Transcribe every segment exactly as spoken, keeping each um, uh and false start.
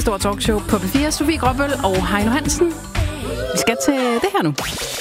Kæmpestort talkshow på P fire. Sofie Gråbøl og Heino Hansen. Vi skal til det her nu.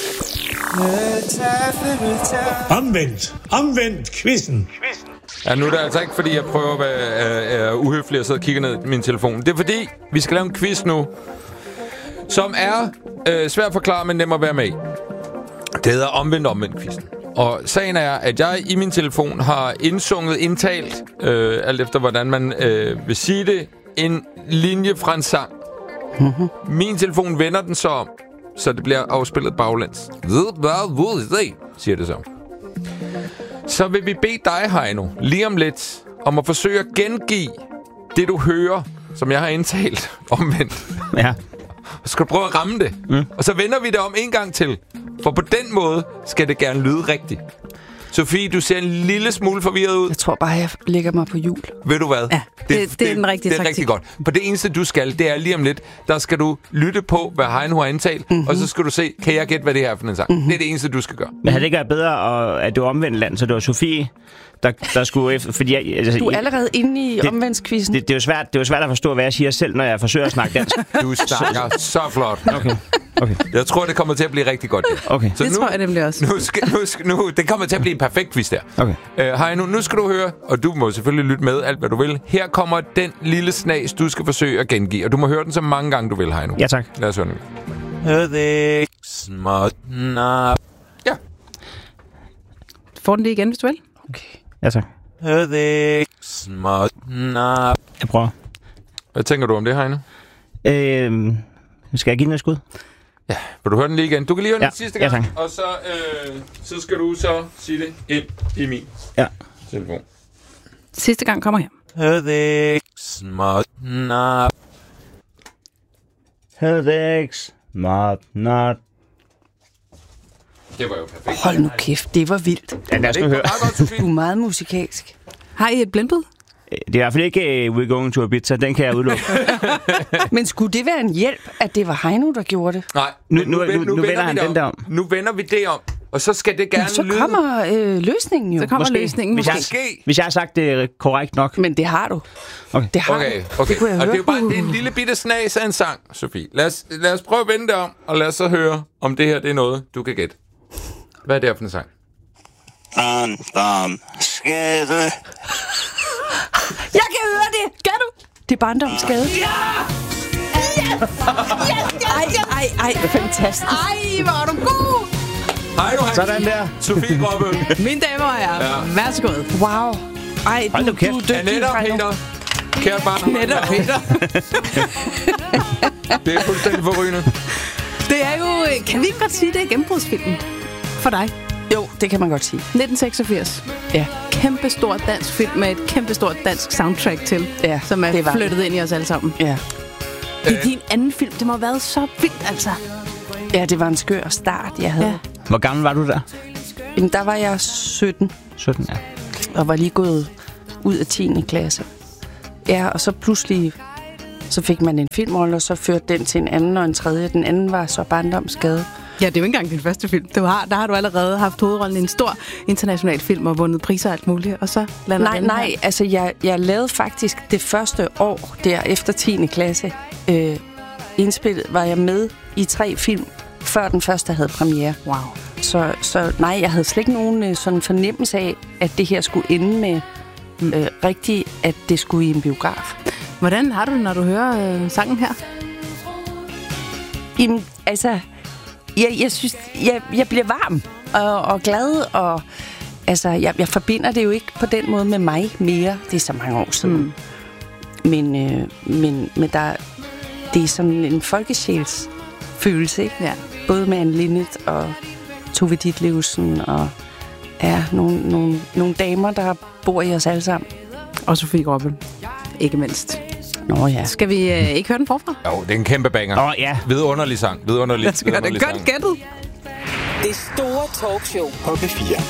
Omvendt. Omvendt quizzen. Ja, nu er det altså ikke, fordi jeg prøver at være uh, uh, uhøflig og sidde og kigge ned i min telefon. Det er fordi, vi skal lave en quiz nu, som er uh, svært at forklare, men nem at være med i. Det hedder omvendt omvendt quizzen. Og sagen er, at jeg i min telefon har indsunget, indtalt, øh, alt efter hvordan man øh, vil sige det, en linje fra en sang. Mm-hmm. Min telefon vender den så om, så det bliver afspillet baglæns. Siger det så. Så vil vi bede dig, Heino, lige om lidt, om at forsøge at gengive det, du hører, som jeg har indtalt omvendt. Ja. Og skal du prøve at ramme det. Mm. Og så vender vi det om en gang til. For på den måde skal det gerne lyde rigtigt. Sofie, du ser en lille smule forvirret ud. Jeg tror bare, jeg lægger mig på hjul. Ved du hvad? Ja, det, det, det er den rigtige Det er rigtig godt. For det eneste, du skal, det er lige om lidt, der skal du lytte på, hvad Heino har indtalt, mm-hmm. og så skal du se, kan jeg gætte, hvad det her er for en sang? Mm-hmm. Det er det eneste, du skal gøre. Men havde det ikke været bedre, at du omvendt land, så det var Sofie, der, der skulle efter... Fordi jeg, altså, du er allerede inde i omvendtskvisten. Det, det, det, er jo svært, det er jo svært at forstå, hvad jeg siger selv, når jeg forsøger at snakke dansk. Du snakker så flot. Okay. Okay. Jeg tror, det kommer til at blive rigtig godt. Okay. Så det nu, tror jeg nemlig også. Nu skal, nu skal, nu, det kommer til at blive en perfekt quiz der. Okay. Uh, Heino, nu skal du høre, og du må selvfølgelig lytte med alt, hvad du vil. Her kommer den lille snas, du skal forsøge at gengive. Og du må høre den så mange gange, du vil, Heino. Ja, tak. Lad os høre den. Ja. Får den lige igen, hvis du vil. Okay. Ja, tak. Jeg prøver. Hvad tænker du om det, Heino? Øh, skal jeg give den et skud? Ja, vil du høre den lige igen? Du kan lige høre den ja. sidste gang, ja, og så, øh, så skal du så sige det ind i min ja. telefon. Sidste gang kommer her. Hedex Martnat. Hedex Martnat. Det var jo perfekt. Hold nu kæft, det var vildt. Ja, lad os nu høre. Du er meget musikalsk. Har I et blindbud? Det er i hvert fald ikke uh, We're Going to Ibiza. Den kan jeg udelukke. Men skulle det være en hjælp, at det var Heino, der gjorde det? Nej. Nu, nu, nu, nu, nu vender han den der om. Nu vender vi det om. Og så skal det gerne Men så lyde. kommer øh, løsningen jo. Så kommer måske. løsningen Hvis måske. jeg, hvis jeg har sagt det korrekt nok. Men det har du. Okay. Det har Okay, du. okay. Det kunne jeg og høre. det er jo bare det er en lille bitte snas af en sang, Sofie. Lad os, lad os prøve at vende det om, og lad os så høre, om det her det er noget, du kan gætte. Hvad er det her for en sang? Barndom skade. Jeg kan høre det. Kan du? Det er barndomsskade. Ja! Yes! Yes, Ej, ej, ej. Det er fantastisk. Ej, hvor er du god! Hej, du Sådan der. Sofie Gråbøl. Mine damer og herrer, Ja. værsgo. Wow. Ej, Hold du, nu kæft. du er dygtig. Annette og Heino. Peter. Kært barn. Annette og Peter. Det er fuldstændig forrygende. Det er jo... Kan vi ikke godt sige, det er gennembrudsfilmen for dig? Jo, det kan man godt sige. nitten seksogfirs. Ja. Kæmpestort dansk film med et kæmpestort dansk soundtrack til, Ja, som er det var flyttet ind i os alle sammen. Ja. Det er din anden film. Det må have været så vildt, altså. Ja, det var en skør start, jeg havde. Ja. Ja. Hvor gammel var du der? Jamen, der var jeg sytten, sytten, ja. og var lige gået ud af tiende klasse. Ja, og så pludselig, så fik man en filmrolle, og så førte den til en anden og en tredje. Den anden var så barndomsskade. Ja, det er jo ikke engang din første film. Du har, der har du allerede haft hovedrollen i en stor international film og vundet priser og alt muligt, og så lander Nej, den nej, her. altså jeg, jeg lavede faktisk det første år der efter tiende klasse. Øh, indspillet var jeg med i tre film, før den første havde premiere. Wow. Så, så nej, jeg havde slet ikke nogen øh, sådan fornemmelse af, at det her skulle ende med øh, rigtigt, at det skulle i en biograf. Hvordan har du det, når du hører øh, sangen her? Jamen, altså, jeg, jeg synes, jeg, jeg bliver varm og, og glad, og altså, jeg, jeg forbinder det jo ikke på den måde med mig mere. Det er så mange år siden. Mm. Men, øh, men, men der, det er sådan en folkesjælsfølelse, ikke? Ja. Både med Anne Linnet og Tove Ditlevsen og ja, nogle, nogle, nogle damer, der bor i os alle sammen. Og Sofie Gråbøl. Ikke mindst. Nå ja. Skal vi øh, ikke høre den forfra? Jo, det er en kæmpe banger. Åh, ja. Vidunderlig sang. Vidunderlig, Lad os gøre det. vidunderlig Godt sang. gættet. Det store talkshow På P fire.